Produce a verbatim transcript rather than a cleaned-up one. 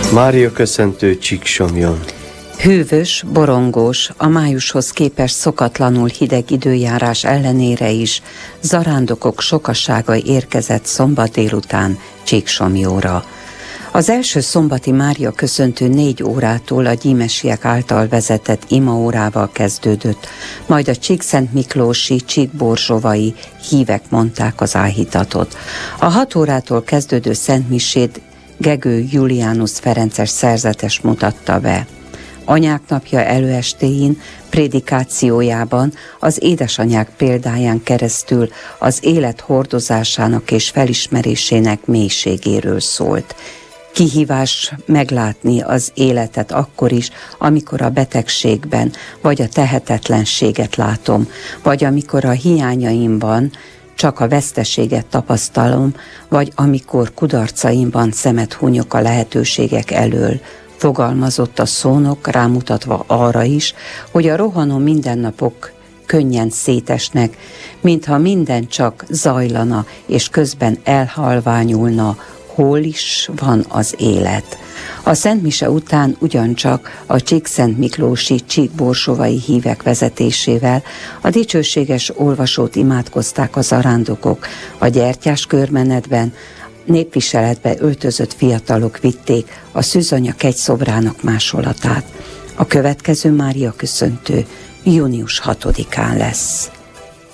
Mária köszöntő Csíksomjon. Hűvös, borongós, a májushoz képest szokatlanul hideg időjárás ellenére is zarándokok sokasága érkezett szombat délután Csíksomjóra. Az első szombati Mária köszöntő négy órától a gyímesiek által vezetett imaórával kezdődött, majd a csíkszentmiklósi, csíkborzsovai hívek mondták az áhítatot. A hat órától kezdődő szentmisét Gegő Julianus ferences szerzetes mutatta be. Anyák napja előestéjén prédikációjában az édesanyák példáján keresztül az élet hordozásának és felismerésének mélységéről szólt. Kihívás meglátni az életet akkor is, amikor a betegségben vagy a tehetetlenséget látom, vagy amikor a hiányaimban csak a veszteséget tapasztalom, vagy amikor kudarcaimban szemet hunyok a lehetőségek elől, fogalmazott a szónok, rámutatva arra is, hogy a rohanó mindennapok könnyen szétesnek, mintha minden csak zajlana, és közben elhalványulna, hol is van az élet. A szentmise után ugyancsak a csíkszentmiklósi, csíkborsovai hívek vezetésével a dicsőséges olvasót imádkozták a zarándokok. A gyertyás körmenetben népviseletbe öltözött fiatalok vitték a szűzanya kegyszobrának másolatát. A következő Mária köszöntő június hatodikán lesz.